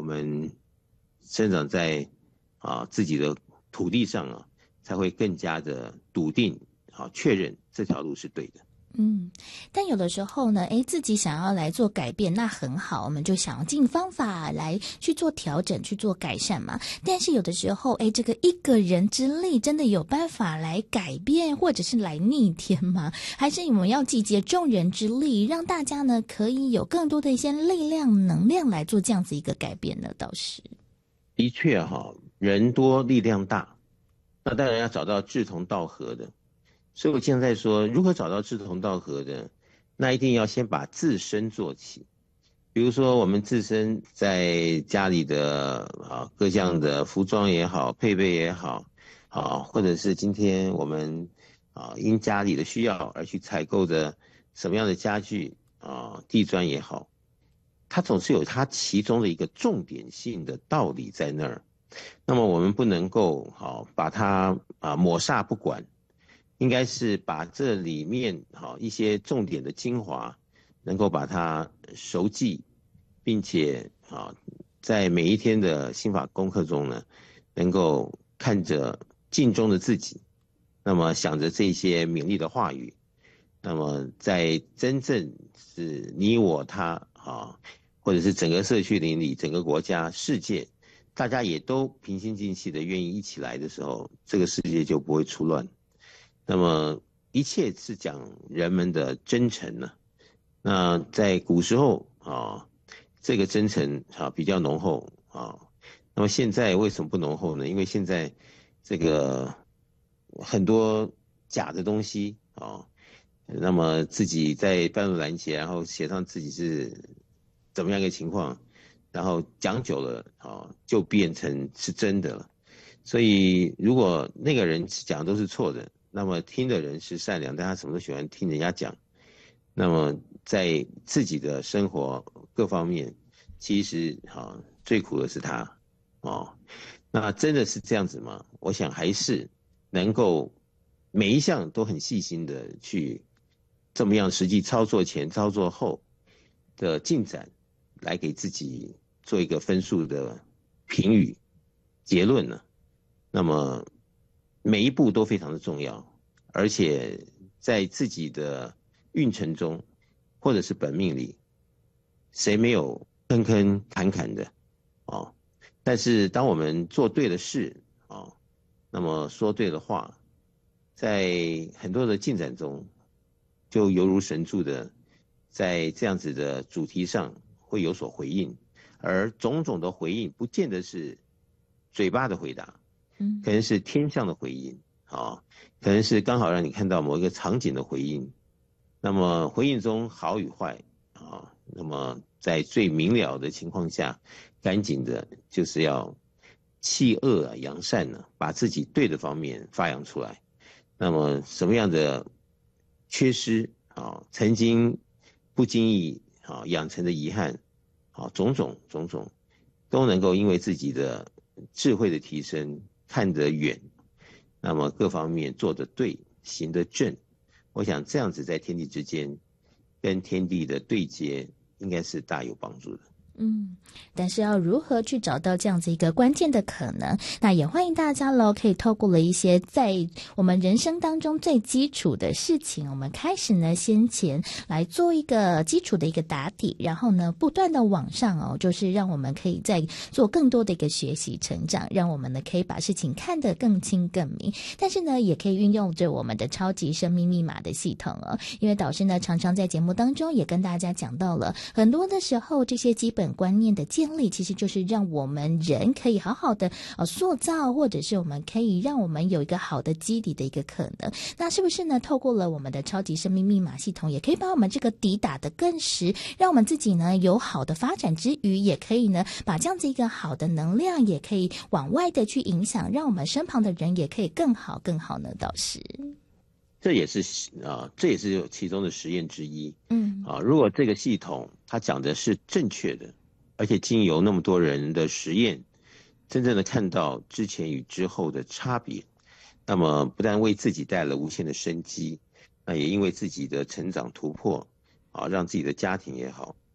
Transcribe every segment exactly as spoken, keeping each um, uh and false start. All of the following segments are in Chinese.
们生长在啊自己的土地上啊，才会更加的笃定啊，确认这条路是对的。 嗯，但有的时候呢，诶，自己想要来做改变，那很好，我们就想尽方法来去做调整、去做改善嘛。但是有的时候，诶，这个一个人之力真的有办法来改变，或者是来逆天吗？还是我们要集结众人之力，让大家呢可以有更多的一些力量、能量来做这样子一个改变呢？倒是的确哈，人多力量大，那当然要找到志同道合的。所以我经常在说，如何找到志同道合的，那一定要先把自身做起。比如说，我们自身在家里的啊各项的服装也好，配备也好，啊，或者是今天我们啊因家里的需要而去采购的什么样的家具啊，地砖也好，它总是有它其中的一个重点性的道理在那儿。那么我们不能够好把它啊抹煞不管。应该是把这里面好一些重点的精华，能够把它熟记，并且啊，在每一天的心法功课中呢，能够看着镜中的自己，那么想着这些勉励的话语，那么在真正是你我他啊，或者是整个社区邻里、整个国家、世界，大家也都平心静气的愿意一起来的时候，这个世界就不会出乱。那么一切是讲人们的真诚呢。那在古时候啊，这个真诚啊比较浓厚啊。那么现在为什么不浓厚呢？因为现在这个很多假的东西啊，那么自己在半路拦截，然后写上自己是怎么样一个情况，然后讲久了啊，就变成是真的了。所以如果那个人讲都是错的，那么听的人是善良，但他什么都喜欢听人家讲，那么在自己的生活各方面，其实啊最苦的是他哦。那真的是这样子吗？我想还是能够每一项都很细心的去这么样实际操作前、操作后的进展，来给自己做一个分数的评语结论呢。那么每一步都非常的重要，而且在自己的运程中，或者是本命里，谁没有坑坑坎坎的哦？但是当我们做对了事哦，那么说对了话，在很多的进展中，就犹如神助的，在这样子的主题上会有所回应，而种种的回应不见得是嘴巴的回答。 嗯， 可能是天象的回应啊，可能是刚好让你看到某一个场景的回应。那么回应中好与坏啊，那么在最明了的情况下，赶紧的就是要弃恶啊扬善呢、啊，把自己对的方面发扬出来。那么什么样的缺失啊，曾经不经意啊养成的遗憾啊，种种种种，都能够因为自己的智慧的提升。看得远，那么各方面做得对，行得正，我想这样子在天地之间，跟天地的对接，应该是大有帮助的。 嗯，但是要如何去找到这样子一个关键的可能？那也欢迎大家喽，可以透过了一些在我们人生当中最基础的事情，我们开始呢先前来做一个基础的一个打底，然后呢不断的往上哦，就是让我们可以再做更多的一个学习成长，让我们呢可以把事情看得更清更明。但是呢，也可以运用着我们的超级生命密码的系统哦，因为导师呢常常在节目当中也跟大家讲到了，很多的时候这些基本观念的建立，其实就是让我们人可以好好的呃塑造，或者是我们可以让我们有一个好的基底的一个可能。那是不是呢？透过了我们的超级生命密码系统，也可以把我们这个底打得更实，让我们自己呢有好的发展之余，也可以呢把这样子一个好的能量，也可以往外的去影响，让我们身旁的人也可以更好更好呢？导师。 这也是啊，这也是其中的实验之一。 嗯啊，如果这个系统它讲的是正确的，而且经由那么多人的实验，真正的看到之前与之后的差别，那么不但为自己带来了无限的生机，那也因为自己的成长突破，啊，让自己的家庭也好，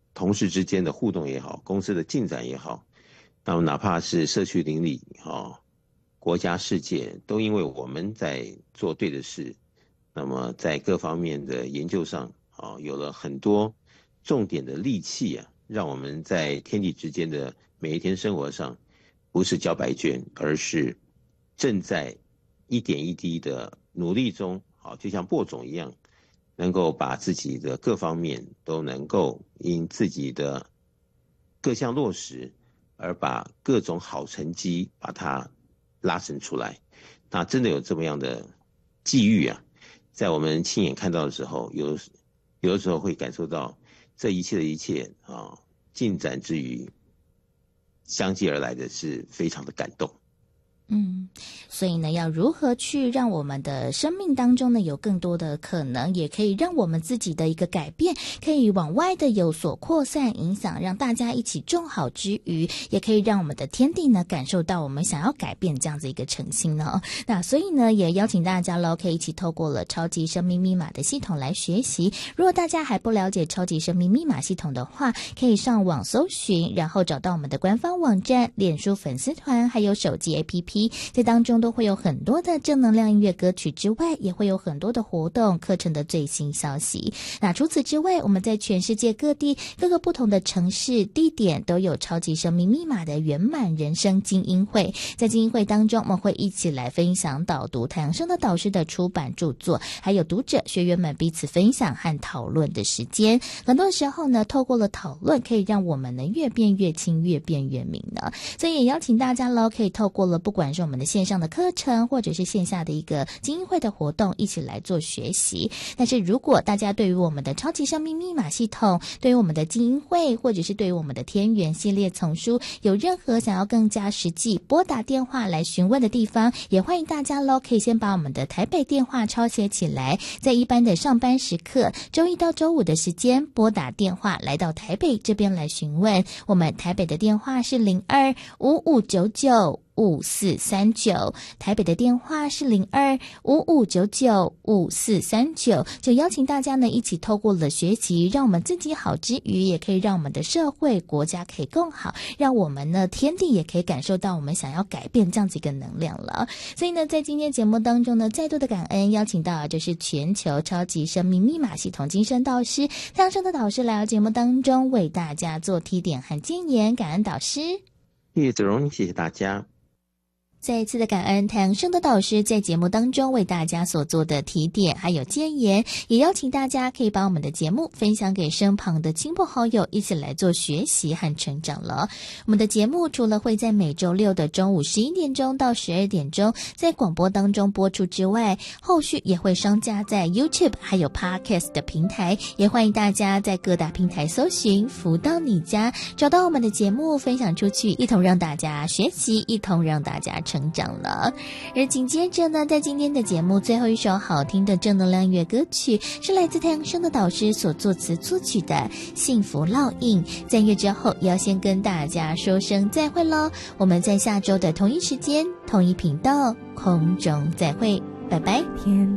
同事之间的互动也好，公司的进展也好，那么哪怕是社区邻里啊，国家世界，都因为我们在做对的事，那么在各方面的研究上啊，有了很多重点的利器啊，让我们在天地之间的每一天生活上，不是交白卷，而是正在一点一滴的努力中，好，就像播种一样，能够把自己的各方面都能够因自己的各项落实，而把各种好成绩把它拉伸出来。那真的有这么样的际遇啊，在我们亲眼看到的时候，有有的时候会感受到这一切的一切啊，进展之余，相继而来的是非常的感动。 嗯，所以呢，要如何去让我们的生命当中呢有更多的可能，也可以让我们自己的一个改变可以往外的有所扩散影响，让大家一起种好之余，也可以让我们的天地呢感受到我们想要改变这样子一个诚心呢。那所以呢，也邀请大家咯，可以一起透过了超级生命密码的系统来学习。如果大家还不了解超级生命密码系统的话，可以上网搜寻，然后找到我们的官方网站、脸书粉丝团，还有手机 A P P，在当中都会有很多的正能量音乐歌曲之外，也会有很多的活动课程的最新消息。那除此之外，我们在全世界各地各个不同的城市地点都有超级生命密码的圆满人生精英会。在精英会当中，我们会一起来分享导读太阳升的导师的出版著作，还有读者学员们彼此分享和讨论的时间。很多时候呢，透过了讨论，可以让我们呢越变越清，越变越明呢。所以也邀请大家咯，可以透过了不管是我们的线上的课程，或者是线下的一个精英会的活动，一起来做学习。但是如果大家对于我们的超级生命密码系统，对于我们的精英会，或者是对于我们的天元系列丛书有任何想要更加实际拨打电话来询问的地方，也欢迎大家咯，可以先把我们的台北电话抄写起来，在一般的上班时刻，周一到周五的时间拨打电话来到台北这边来询问。我们台北的电话是零二五五九九五四三九，台北的电话是零二五五九九五四三九，就邀请大家呢一起透过了学习，让我们自己好之余，也可以让我们的社会国家可以更好，让我们呢天地也可以感受到我们想要改变这样子一个能量了。所以呢，在今天节目当中呢，再度的感恩邀请到就是全球超级生命密码系统精神导师太阳升的导师来到节目当中为大家做提点和建言，感恩导师。 谢谢子荣，谢谢大家。 再一次的感恩太阳升的导师在节目当中为大家所做的提点还有建言，也邀请大家可以把我们的节目分享给身旁的亲朋好友，一起来做学习和成长了。我们的节目除了会在每周六的中午十一点钟到十二点钟在广播当中播出之外，后续也会上架在 YouTube 还有 Podcast 的平台，也欢迎大家在各大平台搜寻福到你家，找到我们的节目分享出去，一同让大家学习，一同让大家成长了。而紧接着呢，在今天的节目最后一首好听的正能量音乐歌曲是来自太阳升的导师所作词作曲的《幸福烙印》。在音乐之后要先跟大家说声再会咯，我们在下周的同一时间同一频道空中再会，拜拜。 天